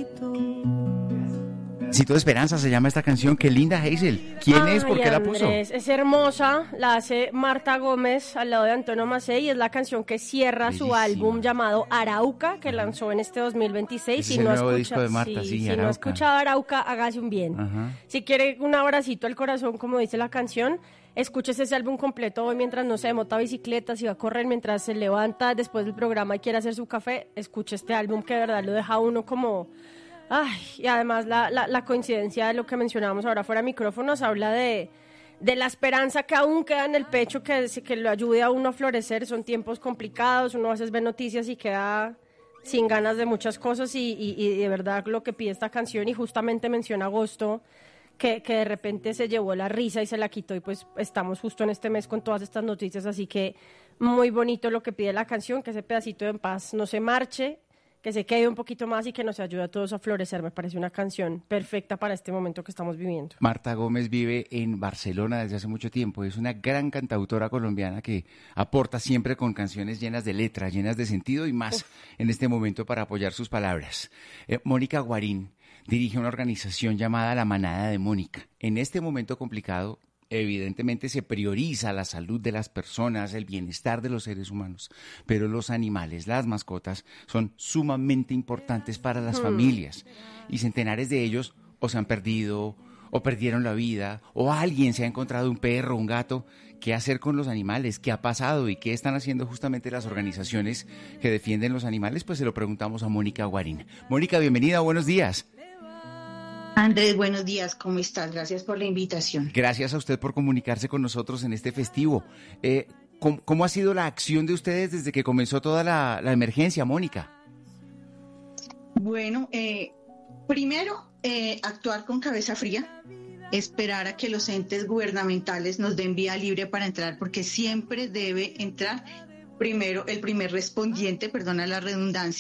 Pedacito de Esperanza se llama esta canción. Qué linda, Hazel. ¿Quién es? ¿Por qué la puso? Es hermosa, la hace Marta Gómez al lado de Antonio Macei y es la canción que cierra Bellísima. su álbum llamado Arauca, que lanzó en este 2026. Ese es el nuevo disco de Marta, sí, si Arauca. no ha escuchado Arauca, hágase un bien. Ajá. Si quiere un abracito al corazón, como dice la canción, escúchese ese álbum completo hoy mientras, no sé, monta bicicleta, si va a correr, mientras se levanta después del programa y quiere hacer su café, escuche este álbum que de verdad lo deja a uno como... Ay, y además la coincidencia de lo que mencionábamos ahora fuera de micrófonos habla de la esperanza que aún queda en el pecho, que lo ayude a uno a florecer. Son tiempos complicados, uno a veces ve noticias y queda sin ganas de muchas cosas y de verdad lo que pide esta canción, y justamente menciona agosto, que de repente se llevó la risa y se la quitó, y pues estamos justo en este mes con todas estas noticias, así que muy bonito lo que pide la canción, que ese pedacito de paz no se marche, que se quede un poquito más y que nos ayude a todos a florecer. Me parece una canción perfecta para este momento que estamos viviendo. Marta Gómez vive en Barcelona desde hace mucho tiempo. Es una gran cantautora colombiana que aporta siempre con canciones llenas de letra, llenas de sentido y más en este momento para apoyar sus palabras. Mónica Guarín dirige una organización llamada La Manada de Mónica. En este momento complicado, evidentemente se prioriza la salud de las personas, el bienestar de los seres humanos, pero los animales, las mascotas, son sumamente importantes para las familias, y centenares de ellos o se han perdido, o perdieron la vida, o alguien se ha encontrado un perro, un gato. ¿Qué hacer con los animales? ¿Qué ha pasado? ¿Y qué están haciendo justamente las organizaciones que defienden los animales? Pues se lo preguntamos a Mónica Guarín. Mónica, bienvenida, buenos días. Andrés, buenos días, ¿cómo estás? Gracias por la invitación. Gracias a usted por comunicarse con nosotros en este festivo. ¿Cómo ha sido la acción de ustedes desde que comenzó toda la emergencia, Mónica? Bueno, primero, actuar con cabeza fría, esperar a que los entes gubernamentales nos den vía libre para entrar, porque siempre debe entrar primero el primer respondiente, perdona la redundancia,